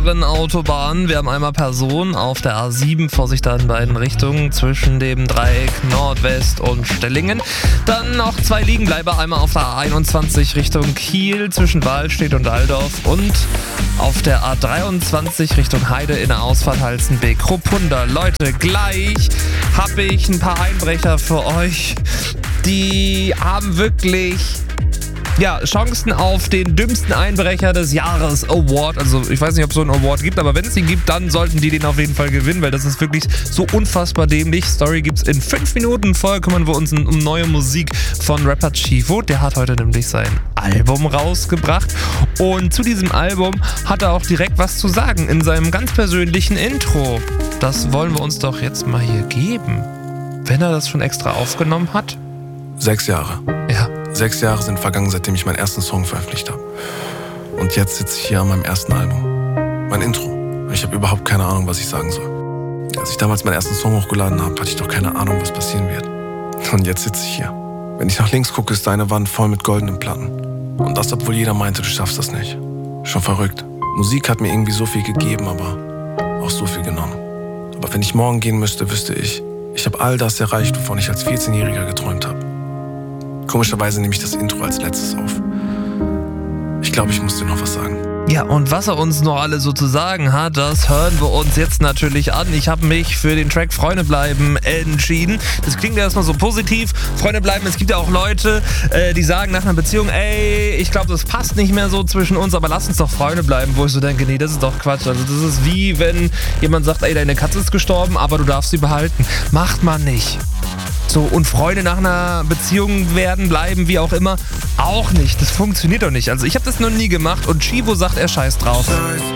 längeren Autobahnen. Wir haben einmal Personen auf der A7, Vorsicht da in beiden Richtungen, zwischen dem Dreieck Nordwest und Stellingen. Dann noch 2 Liegenbleiber, einmal auf der A21 Richtung Kiel, zwischen Wahlstedt und Aldorf und auf der A23 Richtung Heide in der Ausfahrt Halstenbeek-Ruppunda. Leute, gleich habe ich ein paar Einbrecher für euch. Die haben wirklich Chancen auf den dümmsten Einbrecher des Jahres Award. Also ich weiß nicht, ob es so einen Award gibt, aber wenn es ihn gibt, dann sollten die den auf jeden Fall gewinnen, weil das ist wirklich so unfassbar dämlich. Story gibt's in 5 Minuten. Vorher kümmern wir uns um neue Musik von Rapper Chivo. Der hat heute nämlich sein Album rausgebracht und zu diesem Album hat er auch direkt was zu sagen in seinem ganz persönlichen Intro. Das wollen wir uns doch jetzt mal hier geben. Wenn er das schon extra aufgenommen hat. 6 Jahre. Ja. 6 Jahre sind vergangen, seitdem ich meinen ersten Song veröffentlicht habe. Und jetzt sitze ich hier an meinem ersten Album. Mein Intro. Ich habe überhaupt keine Ahnung, was ich sagen soll. Als ich damals meinen ersten Song hochgeladen habe, hatte ich doch keine Ahnung, was passieren wird. Und jetzt sitze ich hier. Wenn ich nach links gucke, ist da eine Wand voll mit goldenen Platten. Und das, obwohl jeder meinte, du schaffst das nicht. Schon verrückt. Musik hat mir irgendwie so viel gegeben, aber auch so viel genommen. Aber wenn ich morgen gehen müsste, wüsste ich habe all das erreicht, wovon ich als 14-Jähriger geträumt habe. Komischerweise nehme ich das Intro als letztes auf. Ich glaube, ich muss dir noch was sagen. Ja, und was er uns noch alle so zu sagen hat, das hören wir uns jetzt natürlich an. Ich habe mich für den Track Freunde bleiben entschieden. Das klingt ja erstmal so positiv. Freunde bleiben, es gibt ja auch Leute, die sagen nach einer Beziehung, ey, ich glaube, das passt nicht mehr so zwischen uns, aber lass uns doch Freunde bleiben. Wo ich so denke, nee, das ist doch Quatsch. Also das ist wie, wenn jemand sagt, ey, deine Katze ist gestorben, aber du darfst sie behalten. Macht man nicht. So, und Freunde nach einer Beziehung werden, bleiben, wie auch immer, auch nicht. Das funktioniert doch nicht. Also ich habe das noch nie gemacht und Chivo sagt, er scheißt drauf. Scheiß